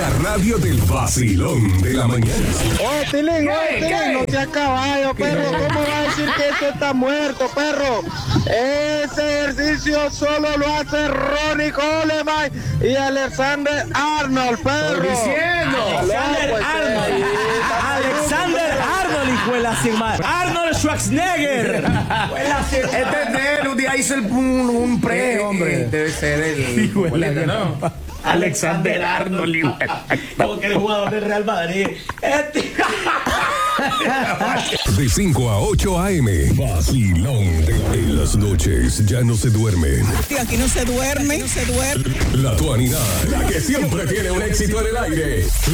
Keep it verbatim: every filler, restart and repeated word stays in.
La radio del vacilón de la mañana. Oh, Tilín, oh, Tilín, no seas caballo, perro. ¿Cómo va a decir que esto está muerto, perro? Ese ejercicio solo lo hace Ronnie Coleman y Alexander Arnold, perro. Diciendo. Alexander pues, Arnold. eh, Alexander Arnold, hijo de la sin madre. Arnold Schwarzenegger. Este es de él, un día hizo el, un, un pre, hombre. Debe ser el. Boleta, ¿no? Alexander Arnold, igual. Como que el jugador del Real Madrid. Este. De cinco a ocho a eme. Vacilón de la... En las noches ya no se duermen. Aquí no se duerme, no se duerme. La actualidad, la que siempre tiene un éxito en el aire.